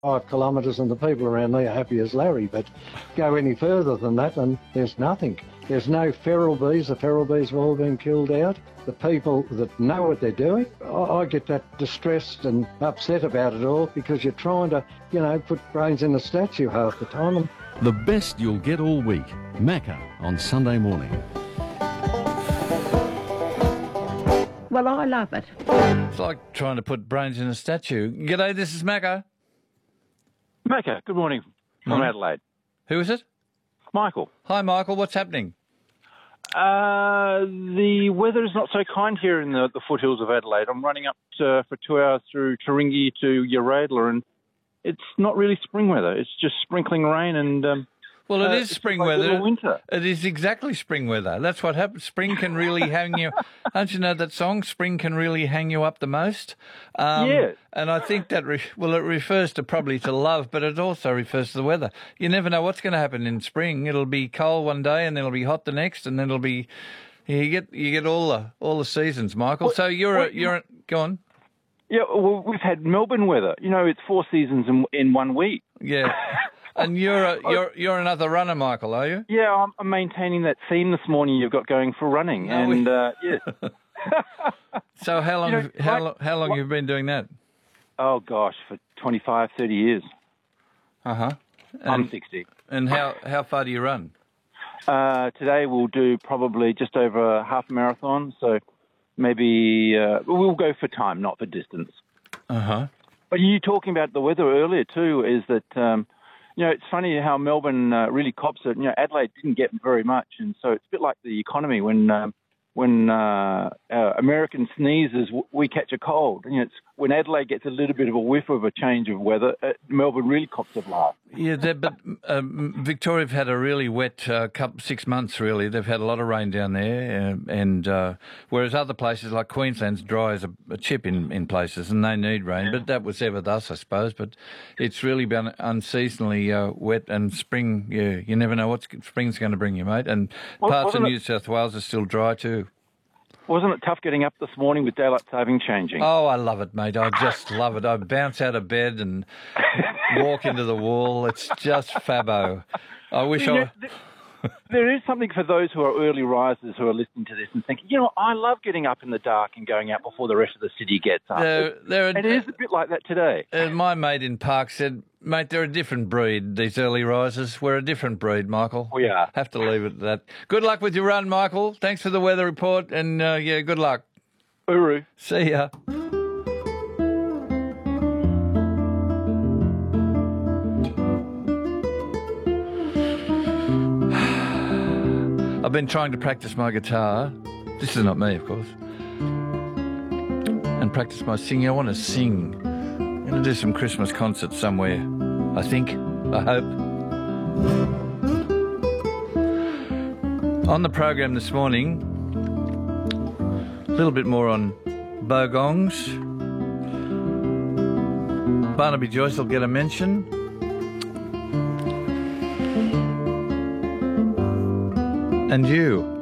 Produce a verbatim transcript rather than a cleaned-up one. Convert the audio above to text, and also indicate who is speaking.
Speaker 1: five kilometres and the people around me are happy as Larry, but go any further than that and there's nothing. There's no feral bees. The feral bees have all been killed out. The people that know what they're doing, I, I get that distressed and upset about it all because you're trying to, you know, put brains in a statue half the time. And
Speaker 2: the best you'll get all week. Macca on Sunday morning.
Speaker 3: Well, I love it.
Speaker 4: It's like trying to put brains in a statue. G'day, this is Macca.
Speaker 5: Macca, good morning from
Speaker 4: Morning.
Speaker 5: Adelaide.
Speaker 4: Who is it?
Speaker 5: Michael.
Speaker 4: Hi, Michael. What's happening?
Speaker 5: Uh, the weather is not so kind here in the, the foothills of Adelaide. I'm running up to, for two hours through Taringi to Yaradla, and it's not really spring weather. It's just sprinkling rain and... Um,
Speaker 4: Well, it
Speaker 5: uh,
Speaker 4: is
Speaker 5: it's
Speaker 4: spring
Speaker 5: like
Speaker 4: weather.
Speaker 5: Winter.
Speaker 4: It is exactly spring weather. That's what happens. Spring can really hang you. Don't you know that song? Spring can really hang you up the most. Um,
Speaker 5: yeah.
Speaker 4: And I think that re- well, it refers to probably to love, but it also refers to the weather. You never know what's going to happen in spring. It'll be cold one day, and then it'll be hot the next, and then it'll be. You get you get all the all the seasons, Michael.
Speaker 5: What,
Speaker 4: so you're
Speaker 5: what,
Speaker 4: a, you're a, go on.
Speaker 5: Yeah, well, we've had Melbourne weather. You know, it's four seasons in, in one week.
Speaker 4: Yeah. And you're a, you're you're another runner, Michael, are you?
Speaker 5: Yeah, I'm, I'm maintaining that theme this morning you've got going for running,
Speaker 4: No,
Speaker 5: and
Speaker 4: we...
Speaker 5: uh, yeah.
Speaker 4: So how long
Speaker 5: You know,
Speaker 4: have, how
Speaker 5: like,
Speaker 4: lo- how long
Speaker 5: what...
Speaker 4: have you been doing that?
Speaker 5: Oh gosh, for twenty-five, thirty years.
Speaker 4: Uh huh.
Speaker 5: I'm sixty.
Speaker 4: And how how far do you run?
Speaker 5: Uh, today we'll do probably just over a half marathon, so maybe uh, we'll go for time, not for distance.
Speaker 4: Uh huh.
Speaker 5: But you talking about the weather earlier too, is that. Um, You know, it's funny how Melbourne uh, really cops it. You know, Adelaide didn't get very much, and so it's a bit like the economy. When um, when uh, uh, American sneezes, we catch a cold. You know, it's when Adelaide gets a little bit of a whiff of a change of weather, uh, Melbourne really cops it last.
Speaker 4: Yeah, but um, Victoria have had a really wet uh, couple, six months, really. They've had a lot of rain down there, uh, and uh, whereas other places like Queensland's dry as a, a chip in, in places, and they need rain. Yeah. But that was ever thus, I suppose. But it's really been unseasonally uh, wet, and spring, yeah, you never know what spring's going to bring you, mate. And
Speaker 5: well,
Speaker 4: parts of New
Speaker 5: it,
Speaker 4: South Wales are still dry too.
Speaker 5: Wasn't it tough getting up this morning with daylight saving changing?
Speaker 4: Oh, I love it, mate. I just love it. I bounce out of bed and walk into the wall. It's just fabbo. I wish
Speaker 5: you know,
Speaker 4: I...
Speaker 5: th- there is something for those who are early risers who are listening to this and thinking, you know, I love getting up in the dark and going out before the rest of the city gets up.
Speaker 4: They're, they're
Speaker 5: it, it is a bit like that today.
Speaker 4: Uh, my mate in Park said, mate, they're a different breed, these early risers. We're a different breed, Michael.
Speaker 5: We are.
Speaker 4: Have to leave it at that. Good luck with your run, Michael. Thanks for the weather report, and, uh, yeah, good luck.
Speaker 5: Uru.
Speaker 4: See ya. I've been trying to practice my guitar. This is not me, of course. And practice my singing. I want to sing. I'm going to do some Christmas concerts somewhere. I think. I hope. On the program this morning, a little bit more on bogongs. Barnaby Joyce will get a mention. And you.